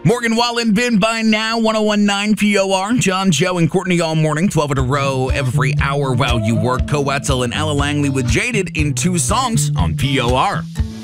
Morgan Wallen, been by now, 1019 POR. John, Joe, and Courtney all morning, 12 in a row, every hour while you work. Co Wetzel and Ella Langley with Jaded in 2 songs on POR.